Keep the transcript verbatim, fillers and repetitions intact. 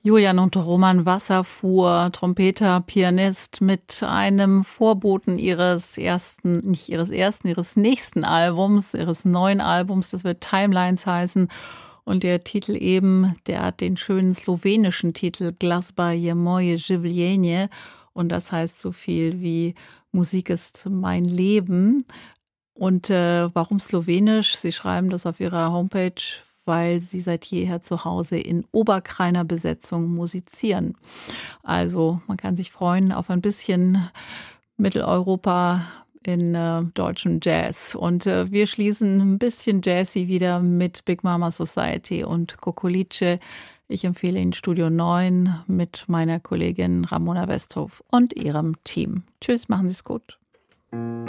Julian und Roman Wasserfuhr, Trompeter, Pianist, mit einem Vorboten ihres ersten, nicht ihres ersten, ihres nächsten Albums, ihres neuen Albums, das wird Timelines heißen. Und der Titel eben, der hat den schönen slowenischen Titel Glazba je moje življenje. Und das heißt so viel wie Musik ist mein Leben. Und äh, warum slowenisch? Sie schreiben das auf ihrer Homepage, weil sie seit jeher zu Hause in Oberkreiner Besetzung musizieren. Also man kann sich freuen auf ein bisschen Mitteleuropa in äh, deutschem Jazz. Und äh, wir schließen ein bisschen Jazzy wieder mit Big Mama Society und Kokolice. Ich empfehle Ihnen Studio neun mit meiner Kollegin Ramona Westhoff und ihrem Team. Tschüss, machen Sie es gut.